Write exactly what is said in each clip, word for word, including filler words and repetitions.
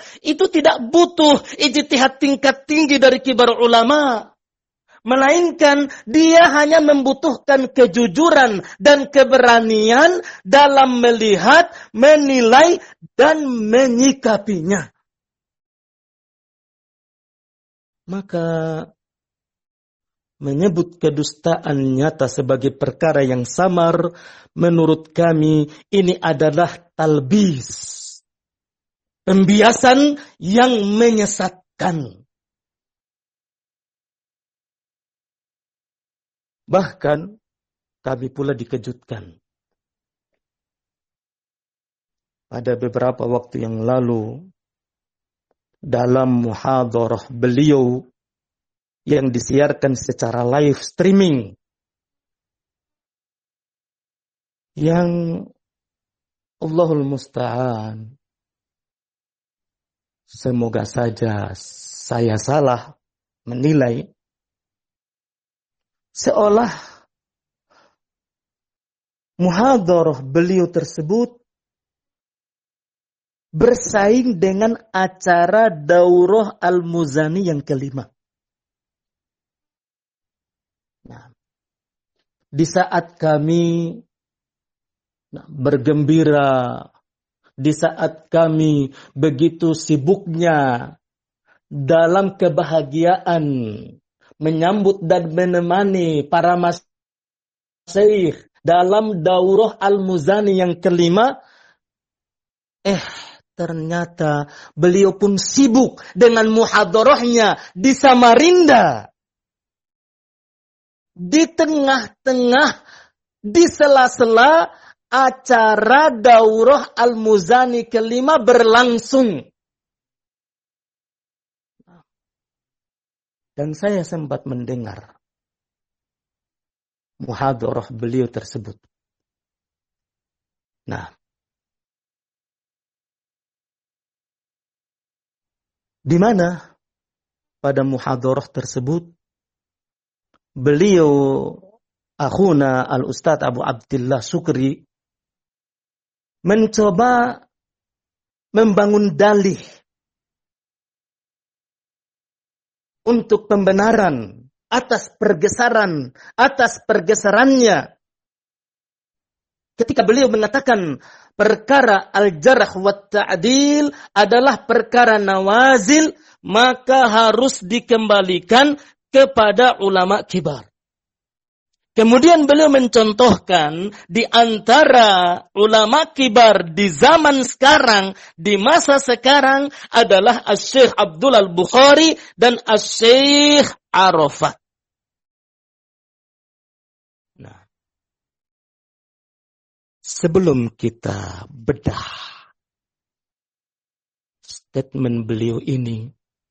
itu tidak butuh ijtihad tingkat tinggi dari kibar ulama. Melainkan dia hanya membutuhkan kejujuran dan keberanian dalam melihat, menilai, dan menyikapinya. Maka menyebut kedustaan nyata sebagai perkara yang samar, menurut kami ini adalah talbis, pembiasan yang menyesatkan. Bahkan kami pula dikejutkan. Pada beberapa waktu yang lalu, dalam muhadharah beliau yang disiarkan secara live streaming, yang Allahul Musta'an, semoga saja saya salah menilai, seolah muhadharah beliau tersebut bersaing dengan acara Daurah Al-Muzani yang kelima. Nah, di saat kami nah, bergembira, di saat kami begitu sibuknya dalam kebahagiaan menyambut dan menemani para masyayikh dalam Daurah Al-Muzani yang kelima, eh ternyata beliau pun sibuk dengan muhadharahnya di Samarinda. Di tengah-tengah, di sela-sela acara Daurah Al-Muzani kelima berlangsung. Dan saya sempat mendengar muhadharah beliau tersebut. Nah, di mana pada muhadharah tersebut beliau akhuna al-Ustadz Abu Abdillah Sukri mencoba membangun dalih untuk pembenaran atas pergeseran, atas pergeserannya. Ketika beliau mengatakan perkara al-jarh wa ta'dil adalah perkara nawazil, maka harus dikembalikan kepada ulama kibar. Kemudian beliau mencontohkan di antara ulama kibar di zaman sekarang, di masa sekarang adalah Asy-Syaikh Abdul Al-Bukhari dan Asy-Syaikh Arafat. Nah, sebelum kita bedah statement beliau ini,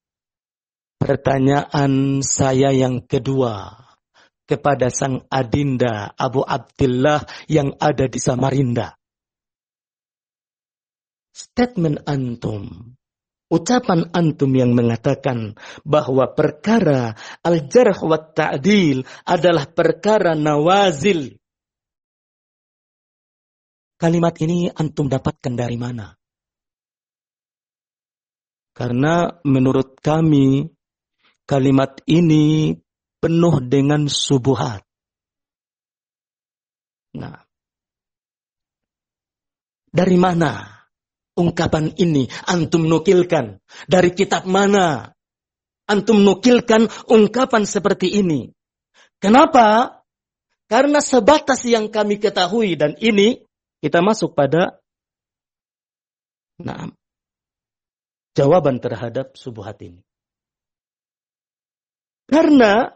pertanyaan saya yang kedua kepada sang adinda Abu Abdillah yang ada di Samarinda. Statement antum, ucapan antum yang mengatakan bahwa perkara al-jarh wa ta'dil adalah perkara nawazil. Kalimat ini antum dapatkan dari mana? Karena menurut kami kalimat ini penuh dengan subuhat. Nah, dari mana ungkapan ini antum nukilkan? Dari kitab mana antum nukilkan ungkapan seperti ini? Kenapa? Karena sebatas yang kami ketahui, dan ini kita masuk pada nah, jawaban terhadap subuhat ini. Karena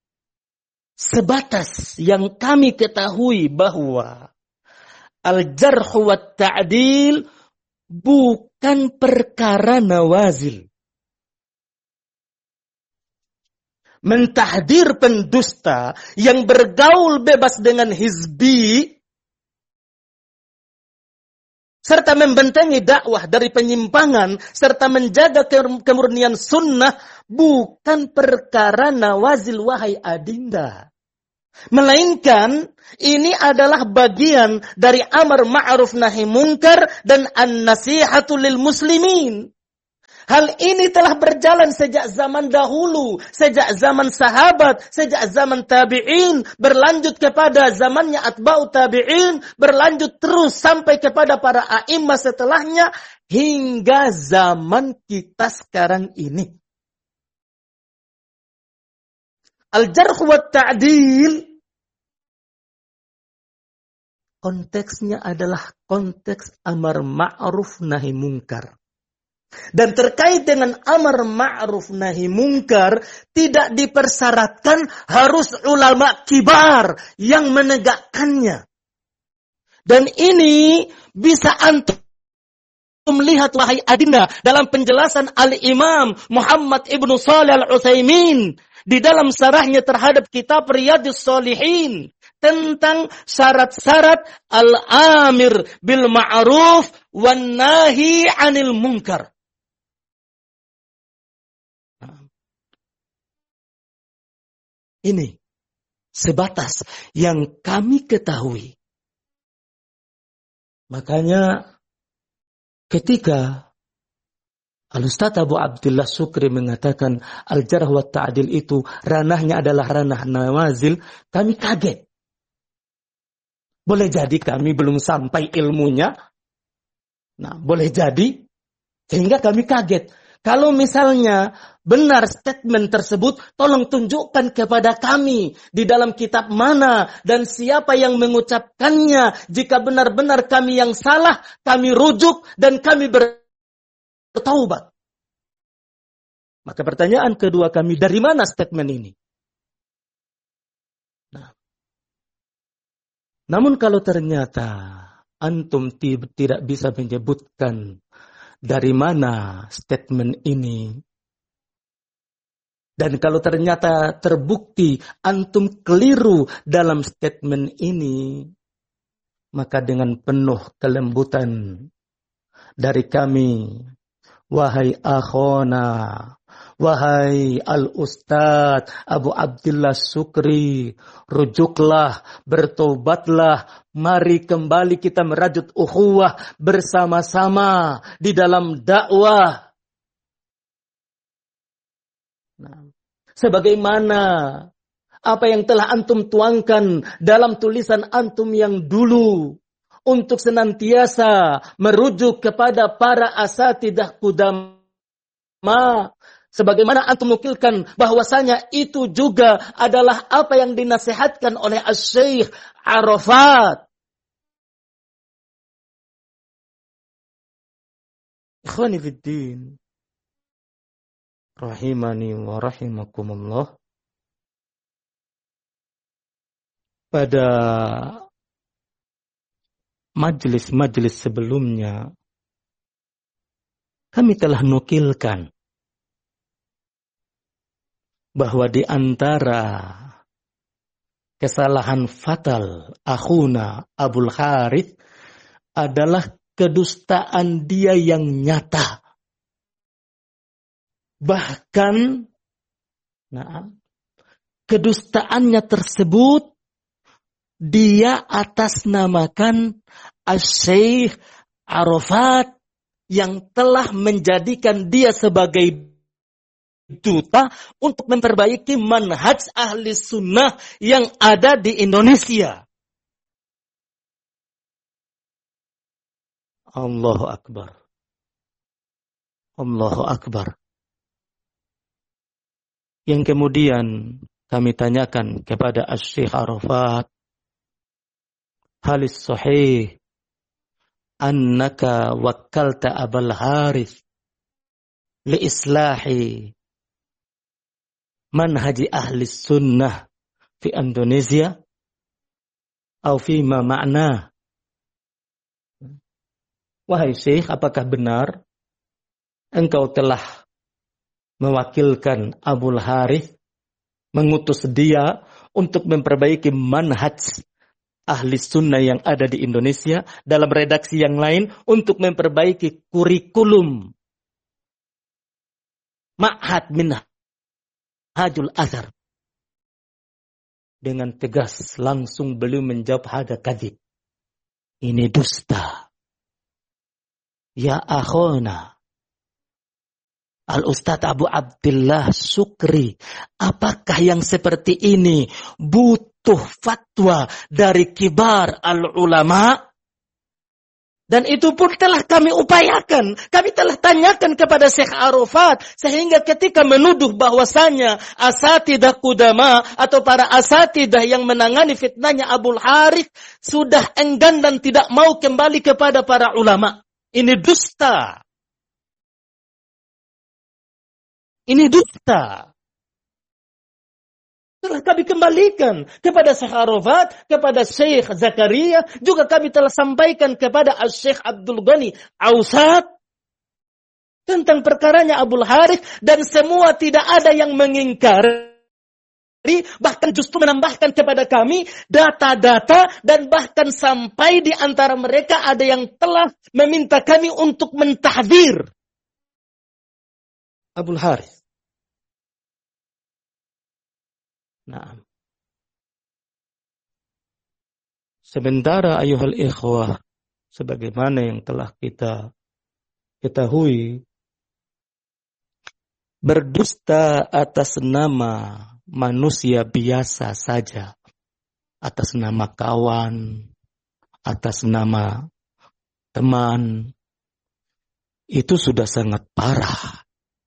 sebatas yang kami ketahui bahwa al-jarh wa ta'dil bukan perkara nawazil. Mentahdir pendusta yang bergaul bebas dengan hizbi serta membentengi dakwah dari penyimpangan serta menjaga kemurnian sunnah bukan perkara nawazil, wahai adinda. Melainkan ini adalah bagian dari amar ma'ruf nahi munkar dan an-nasihatu lil muslimin. Hal ini telah berjalan sejak zaman dahulu, sejak zaman sahabat, sejak zaman tabi'in, berlanjut kepada zamannya atba'u tabi'in, berlanjut terus sampai kepada para a'immah setelahnya, hingga zaman kita sekarang ini. Al-jarh wa ta'dil konteksnya adalah konteks amar ma'ruf nahi mungkar. Dan terkait dengan amar ma'ruf nahi mungkar, tidak dipersyaratkan harus ulama kibar yang menegakkannya. Dan ini bisa antum melihat wahai adinda dalam penjelasan Al-Imam Muhammad ibnu Shalih Al-Utsaimin di dalam syarahnya terhadap kitab Riyadhus Shalihin tentang syarat-syarat al-amir bil ma'ruf wan nahi 'anil munkar. Ini sebatas yang kami ketahui. Makanya ketika Al-Ustaz Abu Abdullah Sukri mengatakan al-jarh wa ta'dil itu ranahnya adalah ranah nawazil, kami kaget. Boleh jadi kami belum sampai ilmunya. Nah, boleh jadi sehingga kami kaget. Kalau misalnya benar statement tersebut, tolong tunjukkan kepada kami di dalam kitab mana dan siapa yang mengucapkannya. Jika benar-benar kami yang salah, kami rujuk dan kami bertaubat. Maka pertanyaan kedua kami, dari mana statement ini? Nah, namun kalau ternyata antum tidak bisa menyebutkan dari mana statement ini, dan kalau ternyata terbukti antum keliru dalam statement ini, maka dengan penuh kelembutan dari kami, wahai akhona, wahai al-Ustadz Abu Abdullah Sukri, rujuklah, bertobatlah, mari kembali kita merajut ukhuwah bersama-sama di dalam dakwah. Nah, sebagaimana apa yang telah antum tuangkan dalam tulisan antum yang dulu, untuk senantiasa merujuk kepada para asatidah qudama, sebagaimana antum nukilkan bahwasanya itu juga adalah apa yang dinasihatkan oleh Asy-Syaikh Arafat. Ikhwani fid din, rahimani wa rahimakumullah. Pada majelis-majelis sebelumnya kami telah nukilkan bahwa di antara kesalahan fatal akhuna Abul Harith adalah kedustaan dia yang nyata. Bahkan nah, kedustaannya tersebut dia atasnamakan Asy-Syaikh Arafat yang telah menjadikan dia sebagai duta untuk memperbaiki manhaj ahli sunnah yang ada di Indonesia. Allahu Akbar. Allahu Akbar. Yang kemudian kami tanyakan kepada Asy-Syaikh Arafat, halis sahih annaka wakkalta Abul Harith li islahi manhaji ahli sunnah fi Indonesia atau fi ma ma'na. Wahai Syekh, apakah benar engkau telah mewakilkan Abul Harith, mengutus dia untuk memperbaiki manhaj ahli sunnah yang ada di Indonesia dalam redaksi yang lain untuk memperbaiki kurikulum Ma'had Minhajul Athar? Dengan tegas langsung beliau menjawab, hada kadzib. Ini dusta. Ya akhona, Al-Ustadz Abu Abdillah Sukri, apakah yang seperti ini butuh fatwa dari kibar al-ulama? Dan itu pun telah kami upayakan. Kami telah tanyakan kepada Syekh Arafat. Sehingga ketika menuduh bahwasanya asatidah kudama atau para asatidah yang menangani fitnahnya Abul Harith sudah enggan dan tidak mau kembali kepada para ulama. Ini dusta. Ini dusta. Telah kami kembalikan kepada Syekh Arafat, kepada Syekh Zakaria, juga kami telah sampaikan kepada Syekh Abdul Ghani Ausat tentang perkaranya Abul Harith, dan semua tidak ada yang mengingkari, bahkan justru menambahkan kepada kami data-data, dan bahkan sampai di antara mereka ada yang telah meminta kami untuk mentahdzir Abul Harith. Nah, sementara ayuhal ikhwah, sebagaimana yang telah kita ketahui, berdusta atas nama manusia biasa saja, atas nama kawan, atas nama teman, itu sudah sangat parah.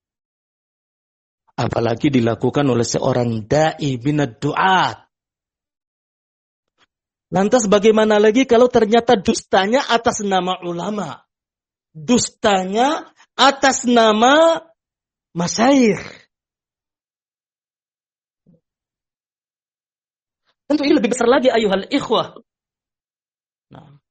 Apalagi dilakukan oleh seorang da'i binad du'at. Lantas bagaimana lagi kalau ternyata dustanya atas nama ulama? Dustanya atas nama masyayikh. Tentu ini lebih besar lagi ayuhal ikhwah. Nah.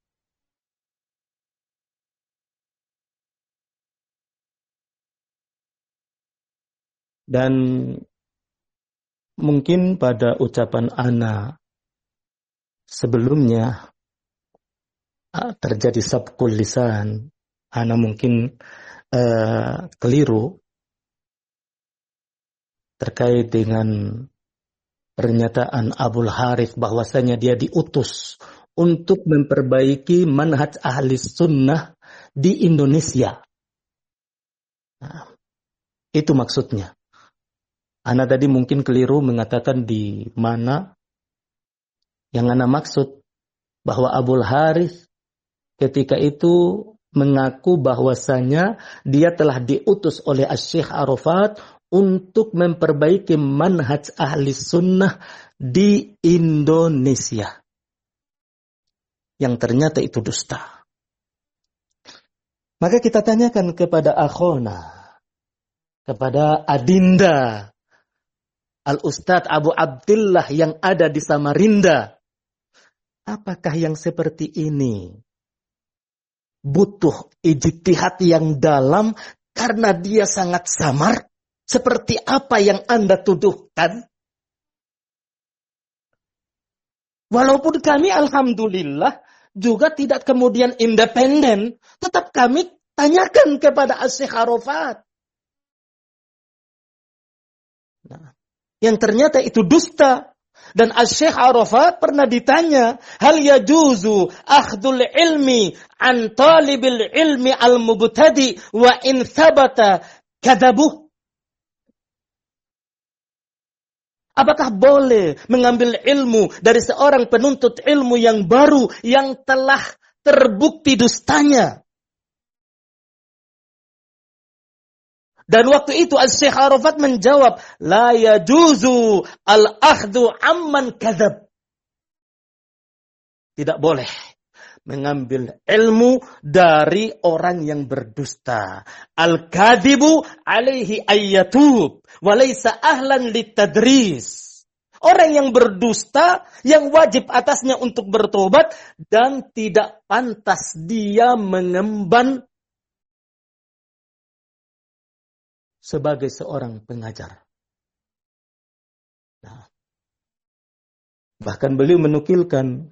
Dan mungkin pada ucapan ana sebelumnya terjadi sabqul lisan, ana mungkin uh, keliru terkait dengan pernyataan Abul Harith bahwasanya dia diutus untuk memperbaiki manhaj ahli sunnah di Indonesia. Nah, itu maksudnya. Ana tadi mungkin keliru mengatakan di mana. Yang ana maksud bahwa Abul Harith ketika itu mengaku bahwasanya dia telah diutus oleh Syekh Arafat untuk memperbaiki manhaj ahli sunnah di Indonesia. Yang ternyata itu dusta. Maka kita tanyakan kepada akhona, kepada adinda Al-Ustadz Abu Abdillah yang ada di Samarinda. Apakah yang seperti ini butuh ijtihad yang dalam karena dia sangat samar? Seperti apa yang Anda tuduhkan? Walaupun kami alhamdulillah juga tidak kemudian independen, tetap kami tanyakan kepada Syekh Arafat. Nah, yang ternyata itu dusta. Dan Syekh Arafat pernah ditanya, hal yajuzu akhdul ilmi an talibil ilmi al-mubtadi wa in thabata kadabuh? Apakah boleh mengambil ilmu dari seorang penuntut ilmu yang baru yang telah terbukti dustanya? Dan waktu itu Syekh Arafat menjawab, la yajuzu al-akhdhu amman kadzab. Tidak boleh mengambil ilmu dari orang yang berdusta. Al-kadzibu alaihi ayyatub wa laysa ahlan litadris. Orang yang berdusta yang wajib atasnya untuk bertobat dan tidak pantas dia mengemban sebagai seorang pengajar. Nah, bahkan beliau menukilkan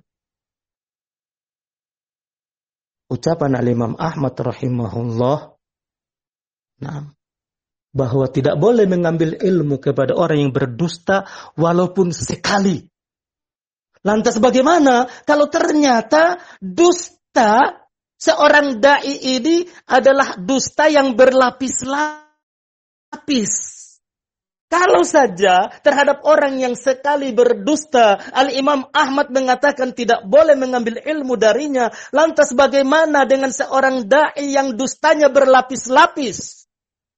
ucapan Al-Imam Ahmad rahimahullah, nah, bahwa tidak boleh mengambil ilmu kepada orang yang berdusta walaupun sekali. Lantas bagaimana kalau ternyata dusta seorang dai ini adalah dusta yang berlapis-lapis? lapis. Kalau saja terhadap orang yang sekali berdusta, Al-Imam Ahmad mengatakan tidak boleh mengambil ilmu darinya, lantas bagaimana dengan seorang da'i yang dustanya berlapis-lapis?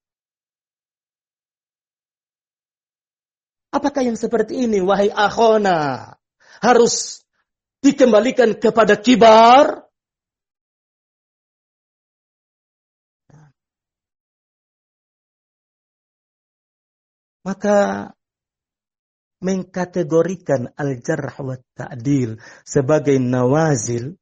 Apakah yang seperti ini, wahai akhona, harus dikembalikan kepada kibar? Maka mengkategorikan al-jarh wa ta'dil sebagai nawazil,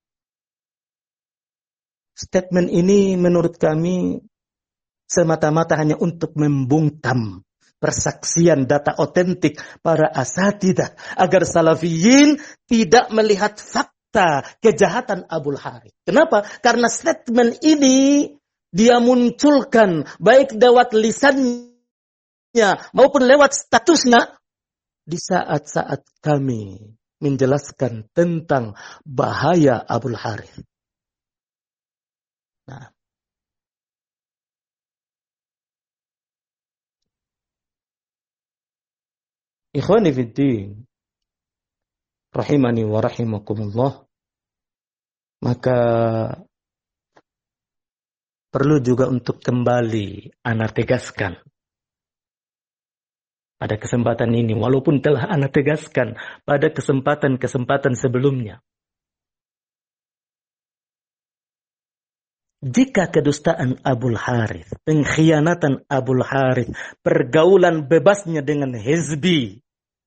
statement ini menurut kami semata-mata hanya untuk membungkam persaksian data otentik para asatidah agar salafiyin tidak melihat fakta kejahatan Abul Harith. Kenapa? Karena statement ini dia munculkan baik lewat lisannya maupun lewat statusnya di saat-saat kami menjelaskan tentang bahaya Abul Harith. Nah, ikhwani fiddin, rahimani wa rahimakumullah, maka perlu juga untuk kembali ana tegaskan pada kesempatan ini, walaupun telah ana tegaskan pada kesempatan-kesempatan sebelumnya. Jika kedustaan Abul Harith, pengkhianatan Abul Harith, pergaulan bebasnya dengan hizbi,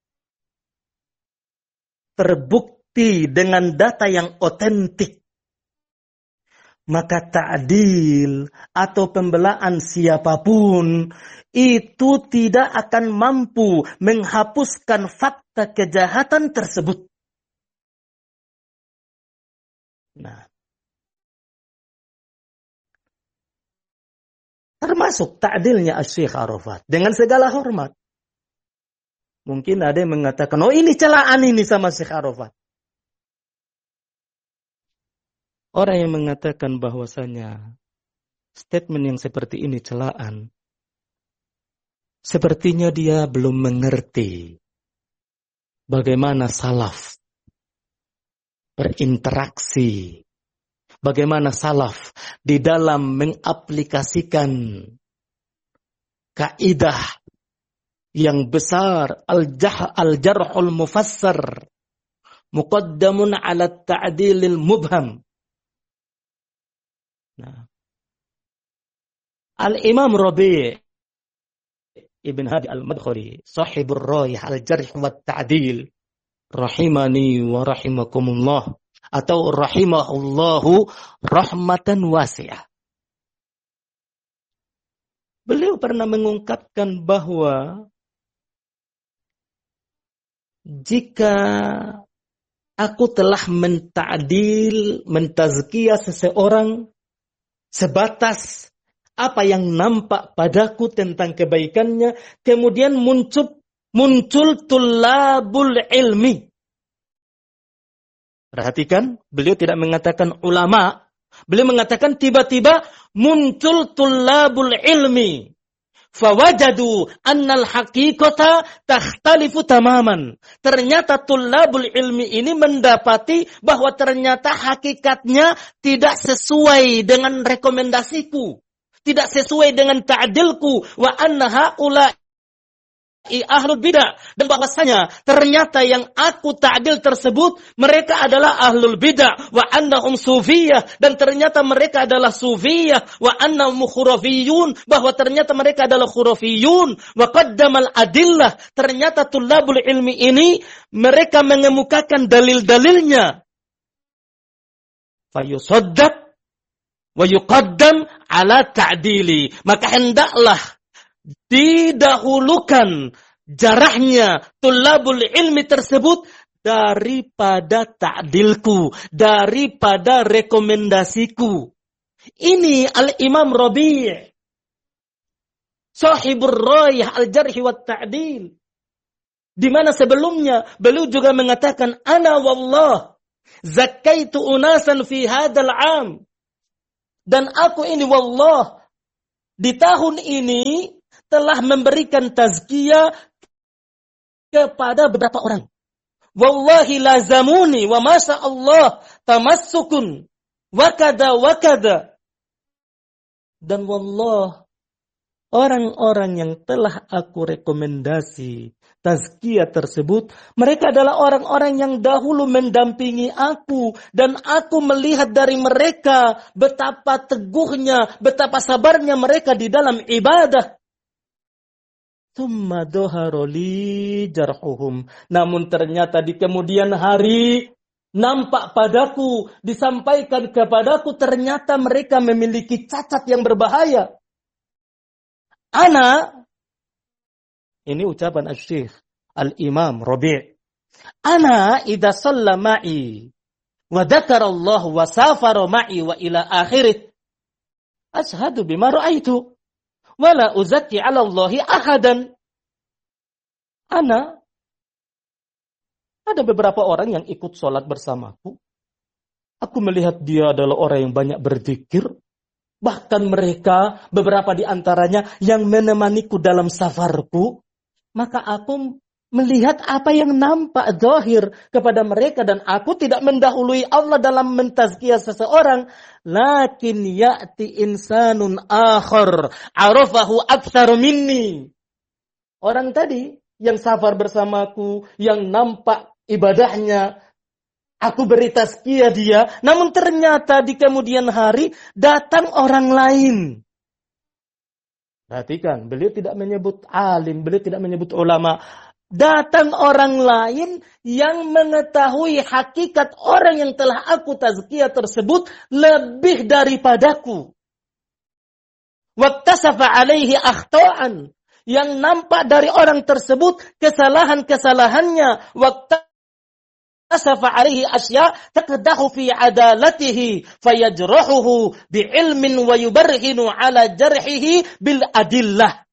terbukti dengan data yang otentik, maka ta'dil atau pembelaan siapapun itu tidak akan mampu menghapuskan fakta kejahatan tersebut. Nah, termasuk ta'dilnya Asy-Syaikh Arafat dengan segala hormat. Mungkin ada yang mengatakan, oh ini celaan ini sama Syekh Arafat. Orang yang mengatakan bahwasanya statement yang seperti ini celaan, sepertinya dia belum mengerti bagaimana salaf berinteraksi, bagaimana salaf di dalam mengaplikasikan kaidah yang besar al-jah al-jarhul mufassar muqaddamun ala ta'dilil mubham. Nah, Al-Imam Rabi' Ibn Hadi Al-Madkhali, sahibur Rayih Al-Jarh wa Ta'dil, rahimani wa rahimakumullah, atau rahimahullahu rahmatan wasi'ah. Beliau pernah mengungkapkan bahwa jika aku telah menta'dil, mentazkiyah seseorang sebatas apa yang nampak padaku tentang kebaikannya, kemudian muncul muncul tulabul ilmi. Perhatikan, beliau tidak mengatakan ulama, beliau mengatakan tiba-tiba muncul tulabul ilmi. Fawajadu annal haqiqata takhtalifu tamaman. Ternyata tulabul ilmi ini mendapati bahwa ternyata hakikatnya tidak sesuai dengan rekomendasiku. Tidak sesuai dengan ta'dilku. Wa anna haula'i ahlul bidah. Dan bahwasanya ternyata yang aku ta'dil tersebut, mereka adalah ahlul bidah. Wa annahum sufiyah. Dan ternyata mereka adalah sufiyah. Wa annahum khurafiyun. Bahwa ternyata mereka adalah khurafiyun. Wa qaddamal adillah. Ternyata tulabul ilmi ini, mereka mengemukakan dalil-dalilnya. Fayusaddaq wa yuqaddam ala ta'dili. Maka hendaklah didahulukan jarahnya tulabul ilmi tersebut daripada ta'dilku, daripada rekomendasiku. Ini Al-Imam Rabi' sahibur Rayih Al-Jarh wa Ta'dil. Di mana sebelumnya beliau juga mengatakan, ana wallah zakkaitu unasan fi hadzal 'am. Dan aku ini wallah di tahun ini telah memberikan tazkiyah kepada beberapa orang. Wallahi lazamuni wa masya Allah tamassukun wa kada wa kada. Dan wallah, orang-orang yang telah aku rekomendasi tazkiyah tersebut, mereka adalah orang-orang yang dahulu mendampingi aku. Dan aku melihat dari mereka betapa teguhnya, betapa sabarnya mereka di dalam ibadah. Tsumma doharoli jarhuhum. Namun ternyata di kemudian hari, nampak padaku, disampaikan kepadaku, ternyata mereka memiliki cacat yang berbahaya. Ana, ini ucapan Asy-Syaikh Al-Imam Rabi'. Ana idza shalla ma'i wa dzakara Allah wa safara ma'i wa ila akhirih. Ashhadu bima ra'aitu wa la uzakki 'ala Allahi ahadan. Ana, ada beberapa orang yang ikut sholat bersamaku. Aku melihat dia adalah orang yang banyak berzikir. Bahkan mereka, beberapa di antaranya yang menemaniku dalam safarku. Maka aku melihat apa yang nampak zahir kepada mereka. Dan aku tidak mendahului Allah dalam mentazkiyah seseorang. Lakin ya'ti insanun akhar arafahu aktsaru minni. Orang tadi yang safar bersamaku, yang nampak ibadahnya, aku beri tazkiyah dia, namun ternyata di kemudian hari datang orang lain. Perhatikan, beliau tidak menyebut alim, beliau tidak menyebut ulama. Datang orang lain yang mengetahui hakikat orang yang telah aku tazkiyah tersebut lebih daripadaku. Wattasafa alaihi akhta'an. Yang nampak dari orang tersebut kesalahan-kesalahannya. Wattasafa alaihi asya taqdahu fi adalatihi fayajrahuhu bi'ilmin wa yubarhinu ala jarhihi bil adillah.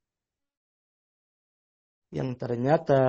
Yang ternyata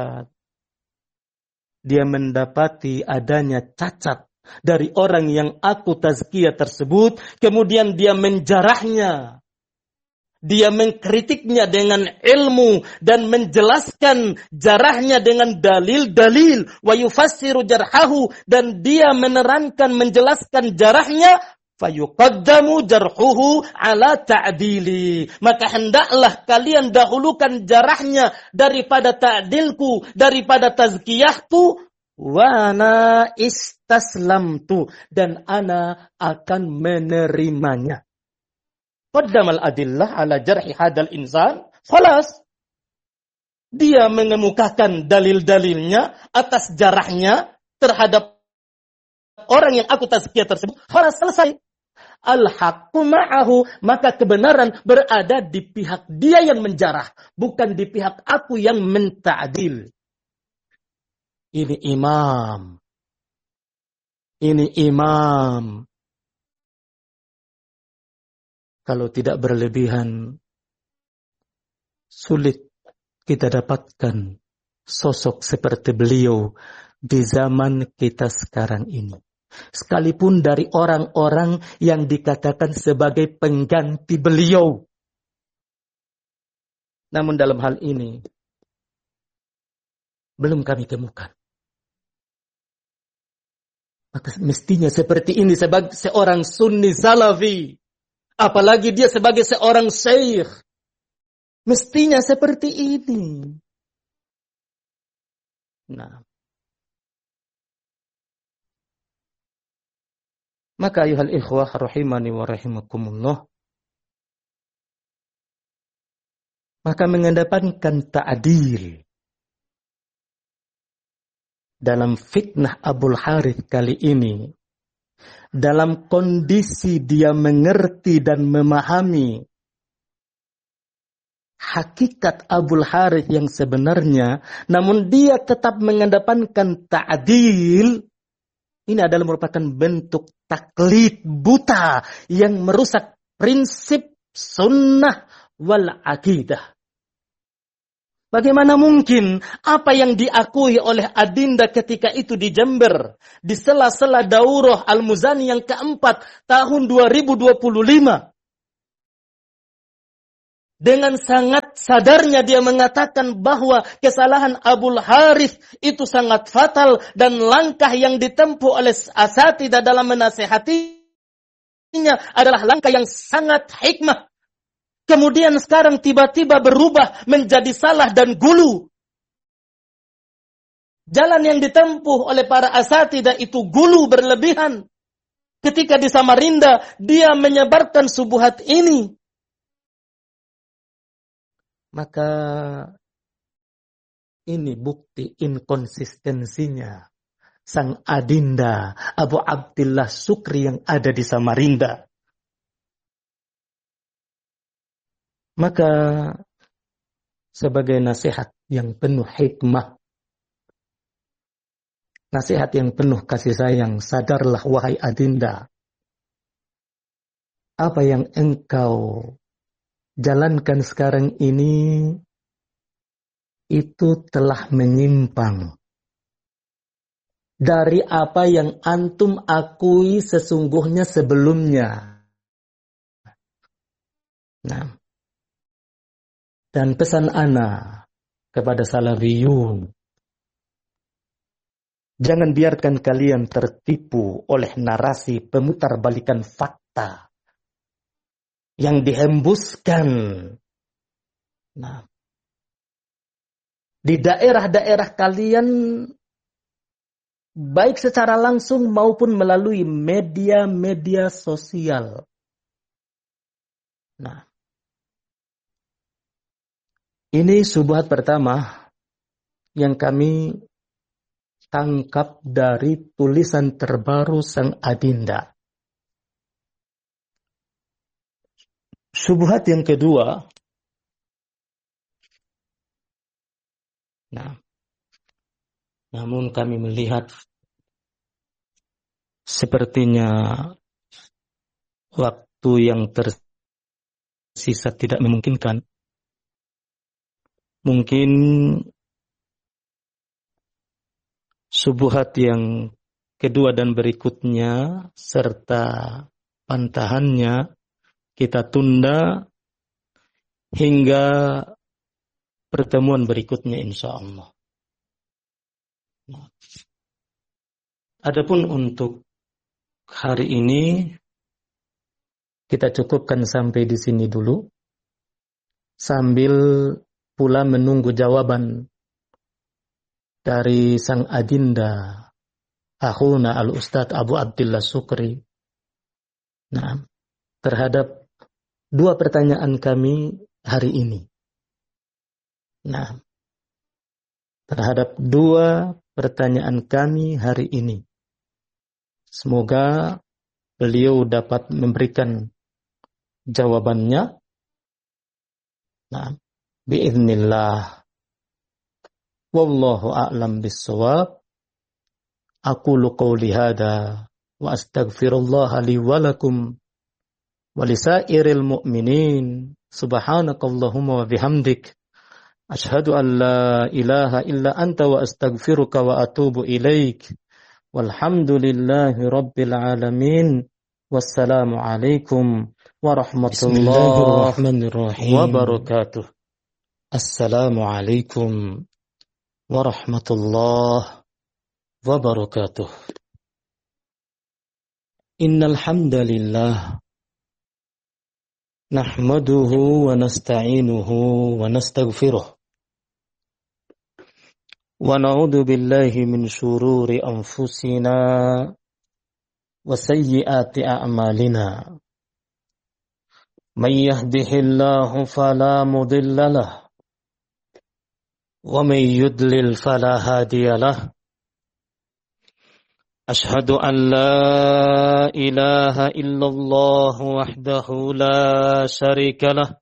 dia mendapati adanya cacat dari orang yang aku tazkiyah tersebut, kemudian dia menjarahnya. Dia mengkritiknya dengan ilmu dan menjelaskan jarahnya dengan dalil-dalil. Wa yufassiru jarhahu, dan dia menerangkan, menjelaskan jarahnya. Fayuqaddamu jarhuhu ala ta'dili. Maka hendaklah kalian dahulukan jarahnya daripada ta'dilku, daripada tazkiyahku. Wa ana istaslamtu, dan ana akan menerimanya. Qaddamal adillah ala jarhi hadal insan. Khalas. Dia mengemukakan dalil-dalilnya atas jarahnya terhadap orang yang aku tazkiyah tersebut. Khalas, selesai. Al-haqqu ma'ahu, maka kebenaran berada di pihak dia yang menjarah, bukan di pihak aku yang menta'dil. Ini imam. Ini imam. Kalau tidak berlebihan, sulit kita dapatkan sosok seperti beliau di zaman kita sekarang ini. Sekalipun dari orang-orang yang dikatakan sebagai pengganti beliau. Namun dalam hal ini, belum kami temukan. Maka mestinya seperti ini sebagai seorang sunni salafi. Apalagi dia sebagai seorang syekh. Mestinya seperti ini. Nah. Maka ayuhal ikhwah rahimani wa rahimakumullah. Maka mengedepankan ta'dil. Dalam fitnah Abul Harith kali ini. Dalam kondisi dia mengerti dan memahami hakikat Abul Harith yang sebenarnya, namun dia tetap mengedepankan ta'dil. Ini adalah merupakan bentuk taklid buta yang merusak prinsip sunnah wal aqidah. Bagaimana mungkin apa yang diakui oleh Adinda ketika itu di Jember, di sela-sela daurah Al-Muzani yang keempat tahun dua ribu dua puluh lima. Dengan sangat sadarnya dia mengatakan bahwa kesalahan Abul Harith itu sangat fatal dan langkah yang ditempuh oleh asatidzah dalam menasehatinya adalah langkah yang sangat hikmah. Kemudian sekarang tiba-tiba berubah menjadi salah dan gulu. Jalan yang ditempuh oleh para asatidzah itu gulu berlebihan. Ketika di Samarinda dia menyebarkan subuhat ini. Maka ini bukti inkonsistensinya sang adinda Abu Abdillah Sukri yang ada di Samarinda. Maka sebagai nasihat yang penuh hikmah, nasihat yang penuh kasih sayang, sadarlah wahai adinda, apa yang engkau jalankan sekarang ini itu telah menyimpang dari apa yang antum akui sesungguhnya sebelumnya. Nah, dan pesan ana kepada salafiyun, jangan biarkan kalian tertipu oleh narasi pemutarbalikan fakta yang dihembuskan. Nah, di daerah-daerah kalian, baik secara langsung maupun melalui media-media sosial. Nah, ini syubhat pertama yang kami tangkap dari tulisan terbaru sang adinda. Syubhat yang kedua, nah, namun kami melihat sepertinya waktu yang tersisa tidak memungkinkan. Mungkin syubhat yang kedua dan berikutnya serta pantahannya kita tunda hingga pertemuan berikutnya insya Allah. Nah, adapun untuk hari ini kita cukupkan sampai di sini dulu, sambil pula menunggu jawaban dari sang adinda akhuna al-Ustadz Abu Abdillah Sukri. Nah, terhadap dua pertanyaan kami hari ini. Nah, terhadap dua pertanyaan kami hari ini, semoga beliau dapat memberikan jawabannya. Nah, biiznillah. Wallahu a'lam bis-shawab. Aqulu qawli hadha wa astaghfirullah li wa lakum wa lisairil mu'minin. Subhanakallahumma wa bihamdik. Ashhadu an la ilaha illa anta wa astaghfiruka wa atubu ilaik. Walhamdulillahi rabbil alamin. Wassalamu alaikum warahmatullahi wabarakatuh. Assalamualaikum warahmatullahi wabarakatuh. Innal hamdalillah nahmaduhu wa nasta'inuhu wa nastaghfiruh wa na'udzu billahi min shururi anfusina wa sayyiati a'malina. Man yahdihillahu fala mudilla lahu wa man yudlil fala hadiya lahu. Ashhadu an la ilaha illallah wahdahu la syarika lah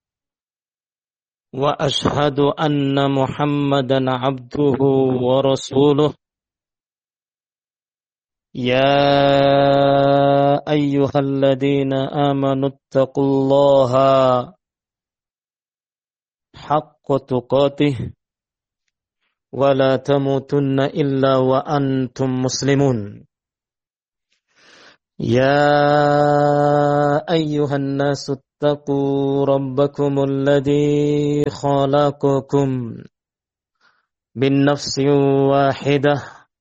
wa ashhadu anna Muhammadan abduhu wa rasuluh. Ya ayyuhalladzina amanu ittaqullaha haqqa tuqatih wa la tamutunna illa wa antum muslimun. Ya ayyuhan nasu اتقوا ربكم الذي خلقكم من نفس واحدة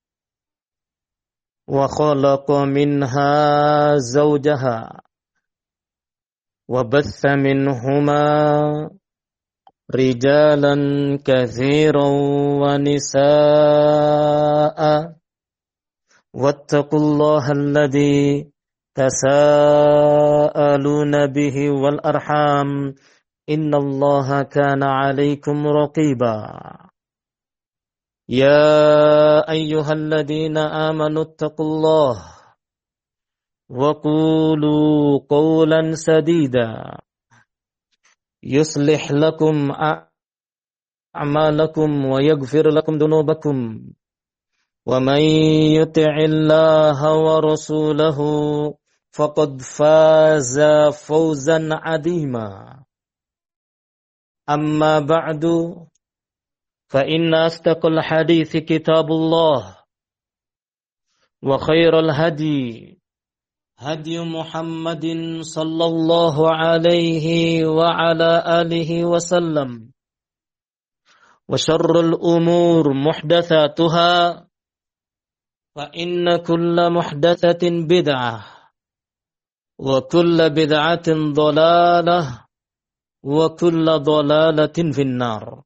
وخلق منها زوجها وبث منهما رجالا كثيرا ونساء واتقوا الله الذي تساءلون به والأرحام إن الله كان عليكم رقيبا يا أيها الذين آمنوا اتقوا الله وقولوا قولا سديدا يصلح لكم أعمالكم ويغفر لكم ذنوبكم ومن يطع الله ورسوله فقد فاز فوزا عظيما أما بعد فإن أصدق الحديث كتاب الله وخير الهدي هدي محمد صلى الله عليه وعلى آله وسلم وشر الأمور محدثاتها فإن كل محدثة بدعة وكل بدعة ضلالة وكل ضلالة في النار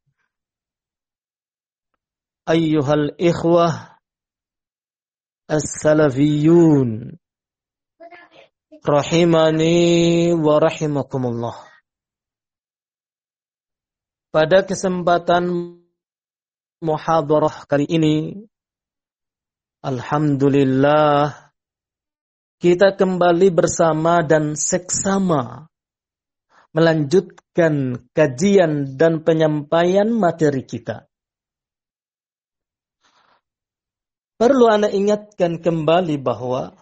أيها الإخوة السلفيون rahimani wa rahimakumullah. Pada kesempatan muhadarah kali ini, alhamdulillah kita kembali bersama dan seksama melanjutkan kajian dan penyampaian materi kita. Perlu Anda ingatkan kembali bahwa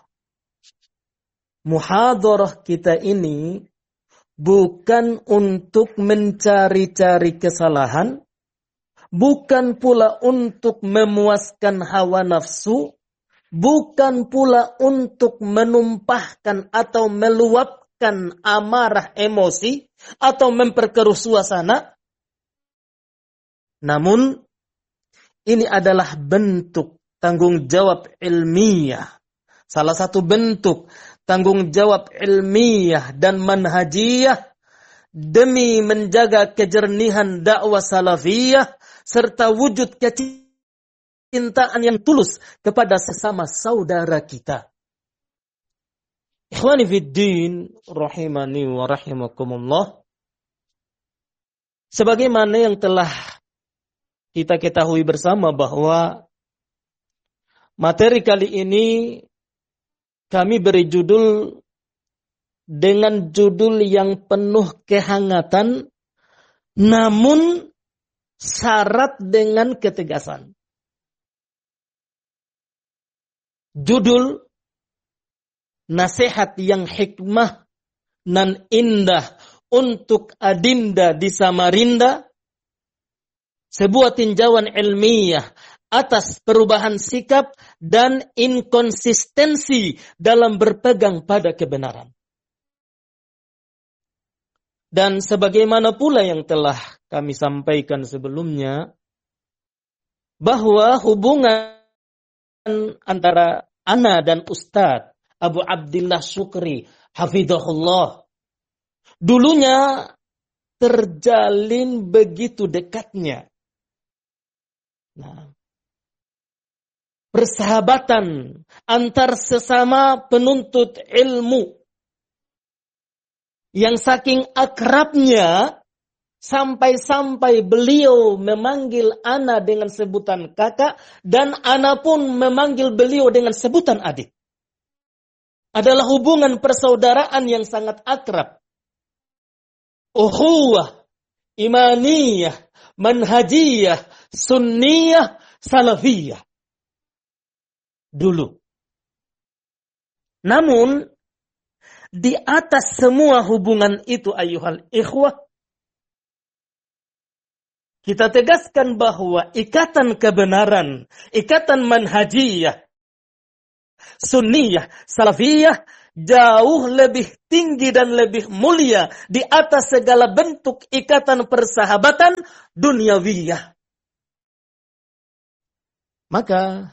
muhadarah kita ini bukan untuk mencari-cari kesalahan, bukan pula untuk memuaskan hawa nafsu, bukan pula untuk menumpahkan atau meluapkan amarah emosi atau memperkeruh suasana. Namun ini adalah bentuk tanggung jawab ilmiah. Salah satu bentuk tanggung jawab ilmiah dan manhajiyah demi menjaga kejernihan dakwah salafiyah serta wujud kecintaan yang tulus kepada sesama saudara kita. Ikhwani fiddin rahimani wa rahimakumullah. Sebagaimana yang telah kita ketahui bersama bahwa materi kali ini kami beri judul dengan judul yang penuh kehangatan, namun syarat dengan ketegasan. Judul nasihat yang hikmah dan indah untuk adinda di Samarinda, sebuah tinjauan ilmiah atas perubahan sikap dan inkonsistensi dalam berpegang pada kebenaran. Dan sebagaimana pula yang telah kami sampaikan sebelumnya, bahwa hubungan antara ana dan Ustadz Abu Abdillah Syukri hafizahullah dulunya terjalin begitu dekatnya. Nah, persahabatan antar sesama penuntut ilmu yang saking akrabnya sampai-sampai beliau memanggil ana dengan sebutan kakak dan ana pun memanggil beliau dengan sebutan adik. Adalah hubungan persaudaraan yang sangat akrab. Ukhuwah, imaniyah, manhajiyah, sunniyah, salafiyah. Dulu. Namun, di atas semua hubungan itu ayuhal ikhwah, kita tegaskan bahwa ikatan kebenaran, ikatan manhajiyah, sunniyah, salafiyah jauh lebih tinggi dan lebih mulia di atas segala bentuk ikatan persahabatan duniawiyah. Maka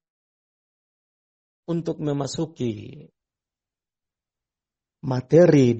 untuk memasuki materi